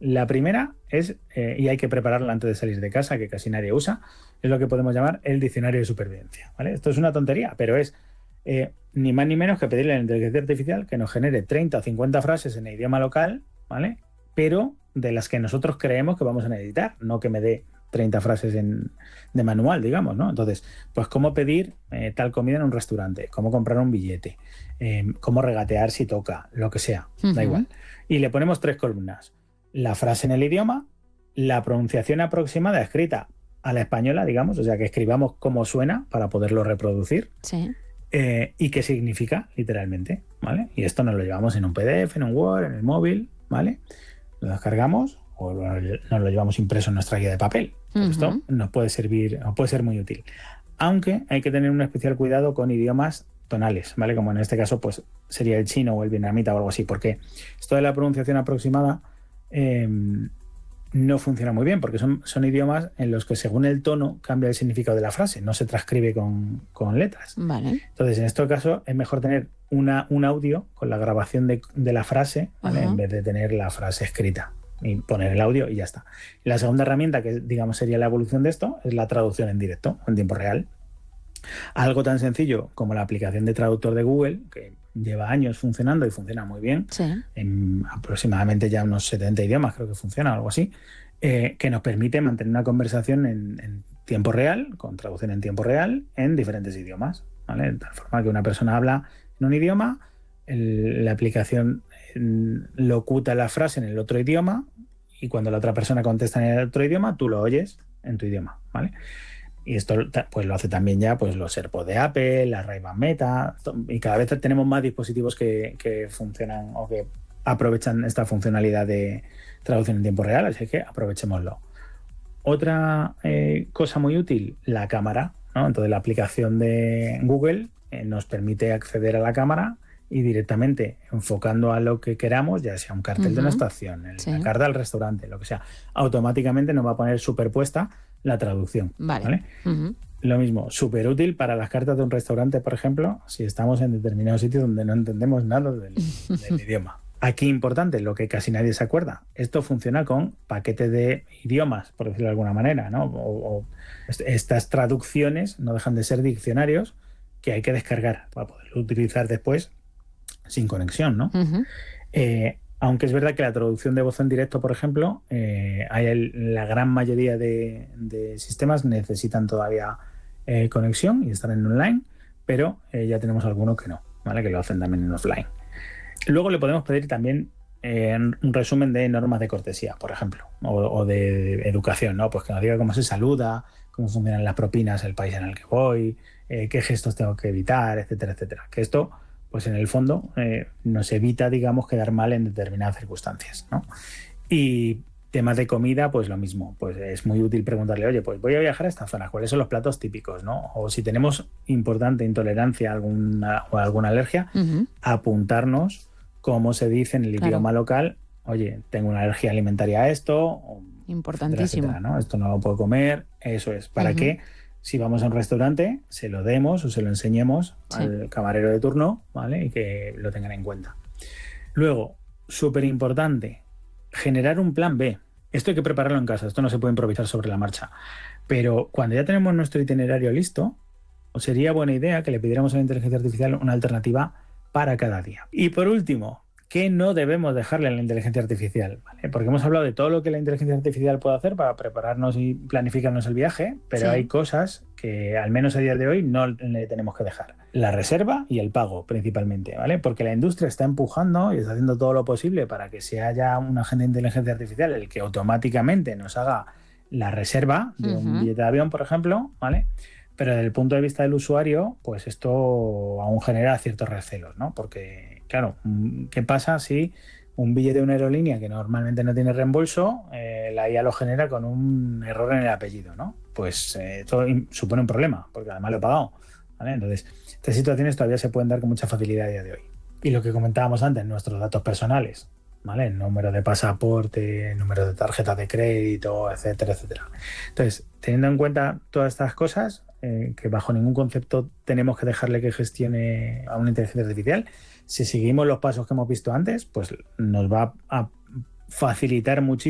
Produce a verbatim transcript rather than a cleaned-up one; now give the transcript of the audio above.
La primera es, eh, y hay que prepararla antes de salir de casa, que casi nadie usa, es lo que podemos llamar el diccionario de supervivencia, ¿vale? Esto es una tontería, pero es eh, ni más ni menos que pedirle a la inteligencia artificial que nos genere treinta o cincuenta frases en idioma local, ¿vale? Pero de las que nosotros creemos que vamos a necesitar, no que me dé treinta frases en, de manual, digamos, ¿no? Entonces, pues cómo pedir eh, tal comida en un restaurante, cómo comprar un billete, eh, cómo regatear si toca, lo que sea, uh-huh. Da igual. Y le ponemos tres columnas. La frase en el idioma, la pronunciación aproximada escrita a la española, digamos, o sea, que escribamos cómo suena para poderlo reproducir. Sí. Eh, y qué significa, literalmente, ¿vale? Y esto nos lo llevamos en un P D F, en un Word, en el móvil, ¿vale? Lo descargamos o nos lo llevamos impreso en nuestra guía de papel. Uh-huh. Esto nos puede servir, nos puede ser muy útil. Aunque hay que tener un especial cuidado con idiomas tonales, ¿vale? Como en este caso, pues sería el chino o el vietnamita o algo así, porque esto de la pronunciación aproximada eh, no funciona muy bien, porque son, son idiomas en los que según el tono cambia el significado de la frase, no se transcribe con, con letras. Vale. Entonces, en este caso, es mejor tener una, un audio con la grabación de, de la frase, ¿vale? Uh-huh. En vez de tener la frase escrita. Y poner el audio y ya está. La segunda herramienta, que digamos sería la evolución de esto, es la traducción en directo, en tiempo real. Algo tan sencillo como la aplicación de traductor de Google, que lleva años funcionando y funciona muy bien, sí. En aproximadamente ya unos setenta idiomas, creo que funciona, algo así, eh, que nos permite mantener una conversación en, en tiempo real, con traducción en tiempo real, en diferentes idiomas, ¿vale? De tal forma que una persona habla en un idioma, el, la aplicación locuta la frase en el otro idioma y cuando la otra persona contesta en el otro idioma, tú lo oyes en tu idioma, ¿vale? Y esto pues lo hace también ya pues los AirPods de Apple, la Ray-Ban Meta, y cada vez tenemos más dispositivos que, que funcionan o que aprovechan esta funcionalidad de traducción en tiempo real, así que aprovechémoslo. Otra eh, cosa muy útil, la cámara, ¿no? Entonces la aplicación de Google eh, nos permite acceder a la cámara y directamente enfocando a lo que queramos, ya sea un cartel uh-huh. de una estación, el, sí. la carta del restaurante, lo que sea, automáticamente nos va a poner superpuesta la traducción. Vale. ¿Vale? Uh-huh. Lo mismo, súper útil para las cartas de un restaurante, por ejemplo, si estamos en determinado sitio donde no entendemos nada del, del idioma. Aquí importante, lo que casi nadie se acuerda, esto funciona con paquetes de idiomas, por decirlo de alguna manera, ¿no? O, o estas traducciones no dejan de ser diccionarios que hay que descargar para poderlo utilizar después sin conexión, ¿no? Uh-huh. Eh, aunque es verdad que la traducción de voz en directo, por ejemplo, eh, hay el, la gran mayoría de, de sistemas necesitan todavía eh, conexión y están en online, pero eh, ya tenemos algunos que no, ¿vale? Que lo hacen también en offline. Luego le podemos pedir también eh, un resumen de normas de cortesía, por ejemplo, o, o de educación, ¿no? Pues que nos diga cómo se saluda, cómo funcionan las propinas, el país en el que voy, eh, qué gestos tengo que evitar, etcétera, etcétera. Que esto, pues en el fondo, eh, nos evita, digamos, quedar mal en determinadas circunstancias, ¿no? Y temas de comida, pues lo mismo. Pues es muy útil preguntarle, oye, pues voy a viajar a esta zona, ¿cuáles son los platos típicos, ¿no? O si tenemos importante intolerancia alguna, o alguna alergia, uh-huh. apuntarnos cómo se dice en el claro. idioma local, oye, tengo una alergia alimentaria a esto, importantísimo, etcétera, etcétera, ¿no? Esto no lo puedo comer, eso es, para uh-huh. que si vamos a un restaurante se lo demos o se lo enseñemos sí. al camarero de turno, ¿vale? Y que lo tengan en cuenta. Luego, súper importante, generar un plan B. Esto hay que prepararlo en casa, esto no se puede improvisar sobre la marcha, pero cuando ya tenemos nuestro itinerario listo, sería buena idea que le pidiéramos a la inteligencia artificial una alternativa para cada día. Y por último, ¿qué no debemos dejarle a la inteligencia artificial? ¿Vale? Porque hemos hablado de todo lo que la inteligencia artificial puede hacer para prepararnos y planificarnos el viaje, pero sí. hay cosas que al menos a día de hoy no le tenemos que dejar. La reserva y el pago principalmente, ¿vale? Porque la industria está empujando y está haciendo todo lo posible para que se haya un agente de inteligencia artificial el que automáticamente nos haga la reserva de uh-huh. un billete de avión, por ejemplo, ¿vale? Pero desde el punto de vista del usuario, pues esto aún genera ciertos recelos, ¿no? Porque, claro, ¿qué pasa si un billete de una aerolínea que normalmente no tiene reembolso, eh, la I A lo genera con un error en el apellido, ¿no? Pues eh, esto supone un problema, porque además lo he pagado, ¿vale? Entonces, estas situaciones todavía se pueden dar con mucha facilidad a día de hoy. Y lo que comentábamos antes, nuestros datos personales, ¿vale? El número de pasaporte, el número de tarjeta de crédito, etcétera, etcétera. Entonces, teniendo en cuenta todas estas cosas, eh, que bajo ningún concepto tenemos que dejarle que gestione a una inteligencia artificial, si seguimos los pasos que hemos visto antes, pues nos va a facilitar muchísimo